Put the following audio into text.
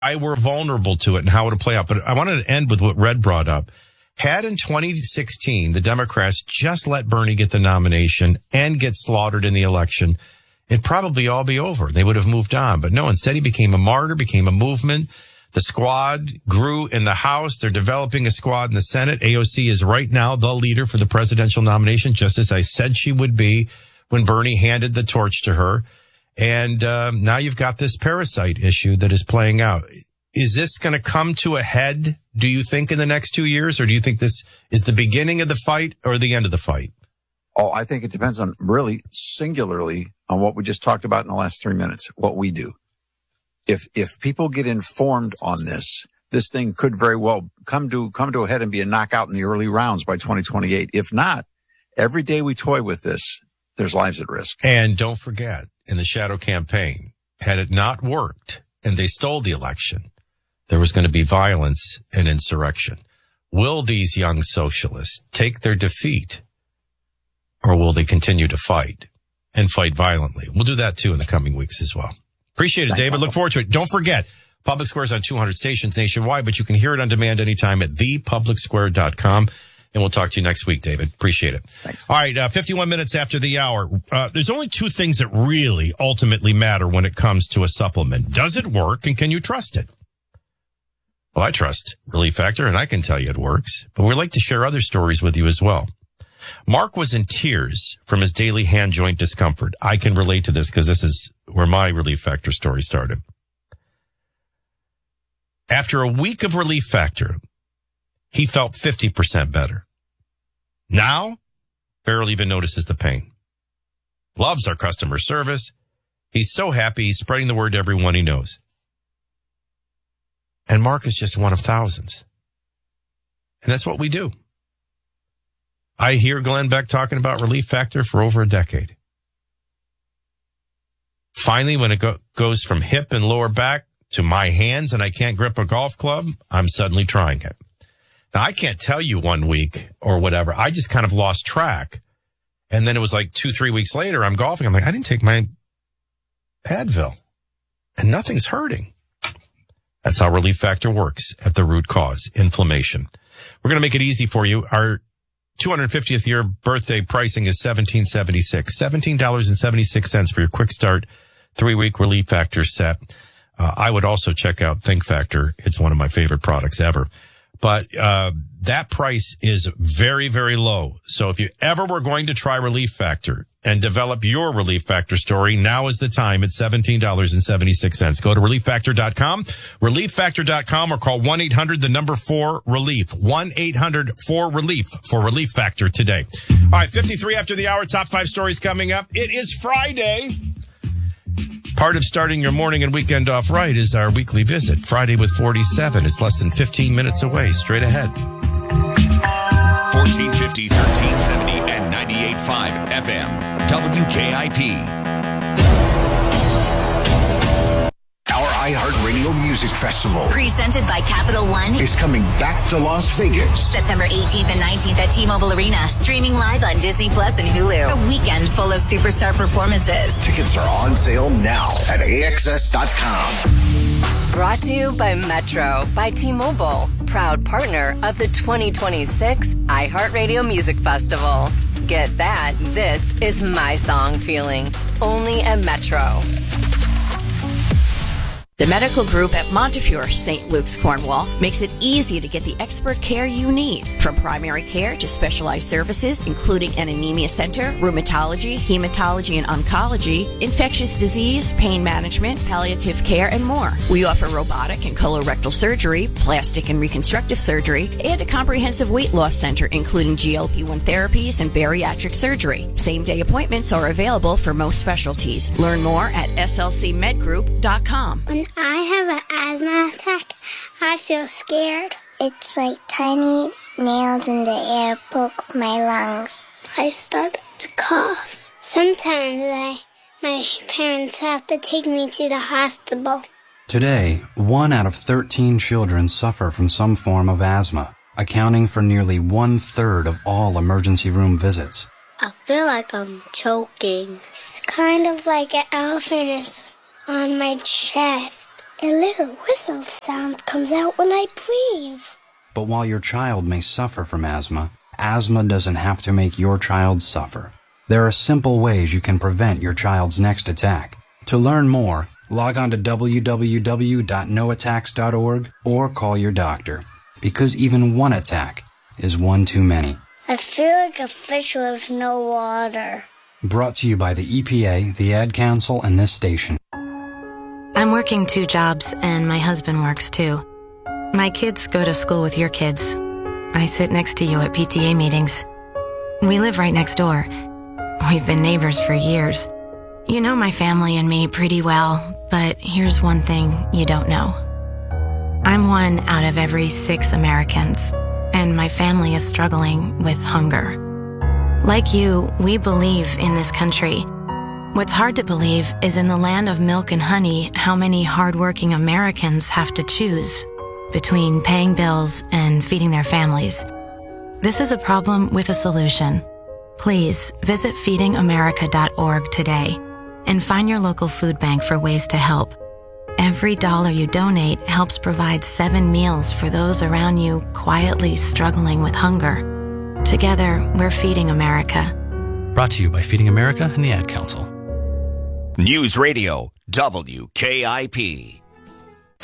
were vulnerable to it and how it would play out. But I wanted to end with what Red brought up. Had in 2016, the Democrats just let Bernie get the nomination and get slaughtered in the election, it'd probably all be over. They would have moved on. But no, instead he became a martyr, became a movement. The squad grew in the House. They're developing a squad in the Senate. AOC is right now the leader for the presidential nomination, just as I said she would be when Bernie handed the torch to her. And now you've got this parasite issue that is playing out. Is this going to come to a head, do you think, in the next 2 years? Or do you think this is the beginning of the fight or the end of the fight? Oh, I think it depends on really singularly on what we just talked about in the last 3 minutes, what we do. If people get informed on this thing could very well come to a head and be a knockout in the early rounds by 2028. If not, every day we toy with this, there's lives at risk. And don't forget, in the shadow campaign, had it not worked and they stole the election, there was going to be violence and insurrection. Will these young socialists take their defeat, or will they continue to fight and fight violently? We'll do that too in the coming weeks as well. Appreciate it, David. Look forward to it. Don't forget, Public Square's on 200 stations nationwide, but you can hear it on demand anytime at thepublicsquare.com. And we'll talk to you next week, David. Appreciate it. Thanks. All right, 51 minutes after the hour. There's only two things that really ultimately matter when it comes to a supplement. Does it work, and can you trust it? Well, I trust Relief Factor, and I can tell you it works. But we'd like to share other stories with you as well. Mark was in tears from his daily hand joint discomfort. I can relate to this because this is where my Relief Factor story started. After a week of Relief Factor, he felt 50% better. Now, barely even notices the pain. Loves our customer service. He's so happy he's spreading the word to everyone he knows. And Mark is just one of thousands. And that's what we do. I hear Glenn Beck talking about Relief Factor for over a decade. Finally, when it goes from hip and lower back to my hands and I can't grip a golf club, I'm suddenly trying it. Now, I can't tell you 1 week or whatever. I just kind of lost track. And then it was like 2-3 weeks later, I'm golfing. I'm like, I didn't take my Advil. And nothing's hurting. That's how Relief Factor works at the root cause, inflammation. We're going to make it easy for you. Our 250th year birthday pricing is $17.76. $17.76 for your quick start 3-week Relief Factor set. I would also check out Think Factor. It's one of my favorite products ever. But that price is very, very low. So if you ever were going to try Relief Factor and develop your Relief Factor story, now is the time at $17.76. Go to ReliefFactor.com, ReliefFactor.com, or call 1-800-4-RELIEF, 1-800-4-RELIEF for Relief Factor today. All right, 53 after the hour, top 5 stories coming up. It is Friday. Part of starting your morning and weekend off right is our weekly visit, Friday with 47. It's less than 15 minutes away, straight ahead. 1450, 1370, and 98.5 FM, WKIP. Our iHeartRadio Music Festival, presented by Capital One, is coming back to Las Vegas. September 18th and 19th at T-Mobile Arena. Streaming live on Disney Plus and Hulu. A weekend full of superstar performances. Tickets are on sale now at AXS.com. Brought to you by Metro by T-Mobile, proud partner of the 2026 iHeartRadio Music Festival. Get that. This is my song feeling. Only at Metro. The medical group at Montefiore, St. Luke's, Cornwall, makes it easy to get the expert care you need. From primary care to specialized services, including an anemia center, rheumatology, hematology and oncology, infectious disease, pain management, palliative care, and more. We offer robotic and colorectal surgery, plastic and reconstructive surgery, and a comprehensive weight loss center, including GLP-1 therapies and bariatric surgery. Same-day appointments are available for most specialties. Learn more at slcmedgroup.com. When I have an asthma attack, I feel scared. It's like tiny nails in the air poke my lungs. I start to cough. Sometimes my parents have to take me to the hospital. Today, 1 out of 13 children suffer from some form of asthma, accounting for nearly 1/3 of all emergency room visits. I feel like I'm choking. It's kind of like an elephant is on my chest. A little whistle sound comes out when I breathe. But while your child may suffer from asthma, asthma doesn't have to make your child suffer. There are simple ways you can prevent your child's next attack. To learn more, log on to www.noattacks.org or call your doctor, because even one attack is one too many. I feel like a fish with no water. Brought to you by the EPA, the Ad Council, and this station. I'm working 2 jobs, and my husband works too. My kids go to school with your kids. I sit next to you at PTA meetings. We live right next door. We've been neighbors for years. You know my family and me pretty well, but here's one thing you don't know. I'm 1 out of every 6 Americans, and my family is struggling with hunger. Like you, we believe in this country. What's hard to believe is in the land of milk and honey, how many hardworking Americans have to choose between paying bills and feeding their families. This is a problem with a solution. Please visit feedingamerica.org today and find your local food bank for ways to help. Every dollar you donate helps provide 7 meals for those around you quietly struggling with hunger. Together, we're Feeding America. Brought to you by Feeding America and the Ad Council. News Radio WKIP.